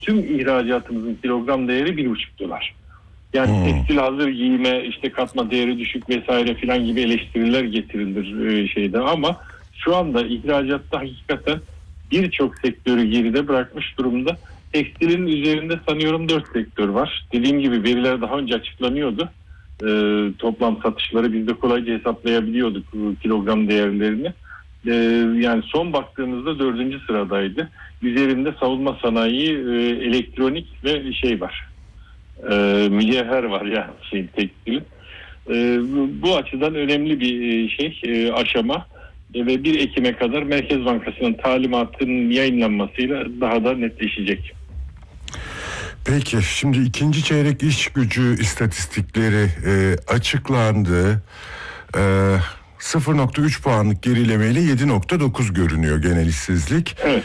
tüm ihracatımızın kilogram değeri $1,5. Yani tekstil hazır giyime işte katma değeri düşük vesaire filan gibi eleştiriler getirilir şeyde, ama şu anda ihracatta hakikaten birçok sektörü geride bırakmış durumda. Tekstilin üzerinde sanıyorum 4 sektör var. Dediğim gibi veriler daha önce açıklanıyordu. Toplam satışları biz de kolayca hesaplayabiliyorduk, kilogram değerlerini. Yani son baktığımızda 4. sıradaydı. Üzerinde savunma sanayi, elektronik ve şey var. Mücevher var yani tekstil. Bu açıdan önemli bir aşama. Ve 1 Ekim'e kadar Merkez Bankası'nın talimatının yayınlanmasıyla daha da netleşecek. Peki, şimdi ikinci çeyrek iş gücü istatistikleri açıklandı. 0.3 puanlık gerilemeyle 7.9 görünüyor genel işsizlik. Evet.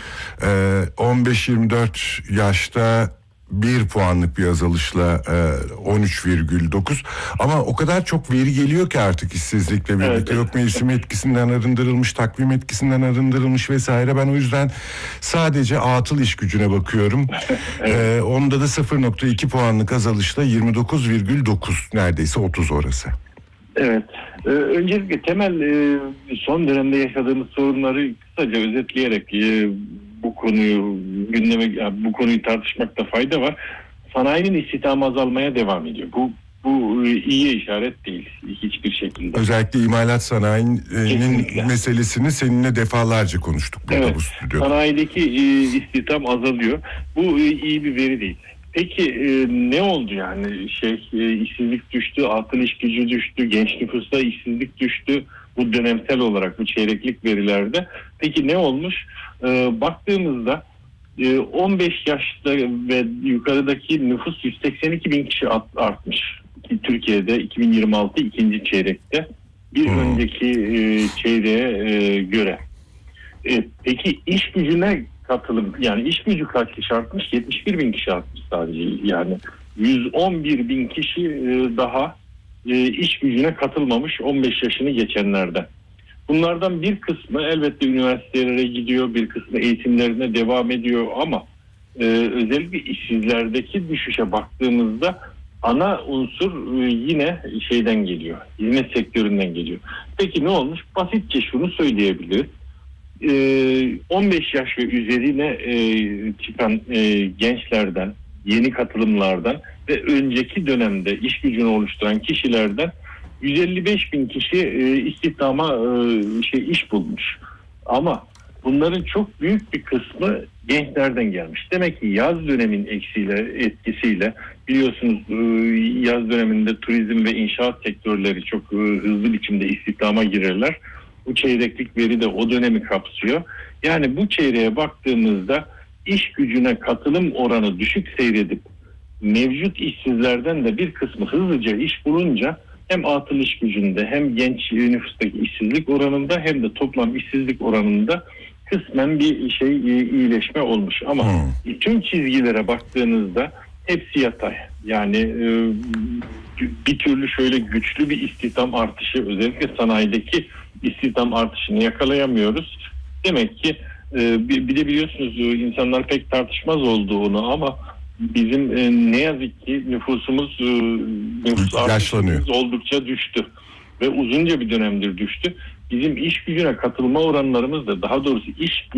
15-24 yaşta 1 puanlık bir azalışla 13,9, ama o kadar çok veri geliyor ki artık işsizlikle birlikte. Evet. Yok mevsim etkisinden arındırılmış, takvim etkisinden arındırılmış vesaire. Ben o yüzden sadece atıl iş gücüne bakıyorum. Evet. Onda da 0.2 puanlık azalışla 29,9, neredeyse 30 orası. Evet. Öncelikle temel son dönemde yaşadığımız sorunları kısaca özetleyerek bu konuyu tartışmakta fayda var. Sanayinin istihdamı azalmaya devam ediyor. Bu iyi işaret değil hiçbir şekilde. Özellikle imalat sanayinin meselesini seninle defalarca konuştuk burada, bu stüdyoda. Sanayideki istihdam azalıyor. Bu iyi bir veri değil. Peki ne oldu yani? İşsizlik düştü, atıl iş gücü düştü, genç nüfusta işsizlik düştü. Bu dönemsel olarak, bu çeyreklik verilerde. Peki ne olmuş? Baktığımızda 15 yaşta ve yukarıdaki nüfus 182 bin kişi artmış. Türkiye'de 2026 ikinci çeyrekte bir önceki çeyreğe göre. Peki iş gücüne katılım, yani iş gücü kaç kişi artmış? 71 bin kişi artmış sadece. Yani 111 bin kişi daha iş gücüne katılmamış 15 yaşını geçenlerden. Bunlardan bir kısmı elbette üniversitelere gidiyor, bir kısmı eğitimlerine devam ediyor, ama özellikle işsizlerdeki düşüşe baktığımızda ana unsur yine şeyden geliyor, hizmet sektöründen geliyor. Peki ne olmuş? Basitçe şunu söyleyebiliriz. 15 yaş ve üzerine çıkan gençlerden, yeni katılımlardan ve önceki dönemde iş gücünü oluşturan kişilerden 155 bin kişi istihdama iş bulmuş. Ama bunların çok büyük bir kısmı gençlerden gelmiş. Demek ki yaz dönemin etkisiyle biliyorsunuz yaz döneminde turizm ve inşaat sektörleri çok hızlı biçimde istihdama girerler. Bu çeyreklik veri de o dönemi kapsıyor. Yani bu çeyreğe baktığımızda iş gücüne katılım oranı düşük seyredip mevcut işsizlerden de bir kısmı hızlıca iş bulunca hem atıl iş gücünde hem genç nüfustaki işsizlik oranında hem de toplam işsizlik oranında kısmen bir iyileşme olmuş. Ama tüm çizgilere baktığınızda hepsi yatay. Yani bir türlü şöyle güçlü bir istihdam artışı, özellikle sanayideki istihdam artışını yakalayamıyoruz. Demek ki bir de biliyorsunuz insanlar pek tartışmaz olduğunu, ama bizim ne yazık ki nüfus artışımız oldukça düştü ve uzunca bir dönemdir düştü. Bizim iş gücüne katılma oranlarımız da, daha doğrusu iş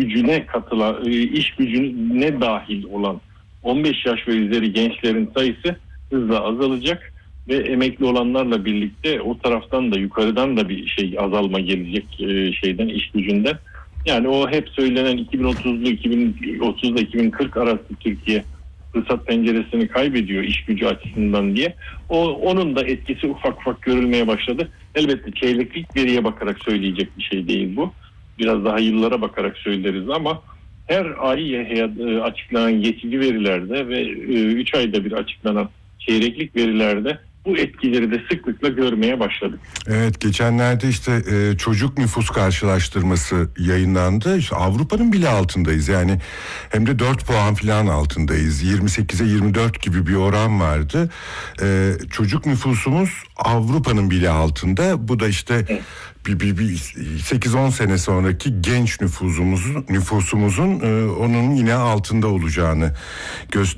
gücüne dahil olan 15 yaş ve üzeri gençlerin sayısı hızla azalacak ve emekli olanlarla birlikte o taraftan da yukarıdan da bir azalma gelecek iş gücünden. Yani o hep söylenen 2030'da 2040 arası Türkiye fırsat penceresini kaybediyor iş gücü açısından diye. Onun da etkisi ufak ufak görülmeye başladı. Elbette çeyreklik veriye bakarak söyleyecek bir şey değil bu. Biraz daha yıllara bakarak söyleriz, ama her ay açıklanan geçici verilerde ve 3 ayda bir açıklanan çeyreklik verilerde bu etkileri de sıklıkla görmeye başladık. Evet, geçenlerde işte çocuk nüfus karşılaştırması yayınlandı. İşte Avrupa'nın bile altındayız. Yani hem de 4 puan falan altındayız. 28'e 24 gibi bir oran vardı. Çocuk nüfusumuz Avrupa'nın bile altında. Bu da işte bir 8-10 sene sonraki genç nüfusumuzun onun yine altında olacağını gösteriyor.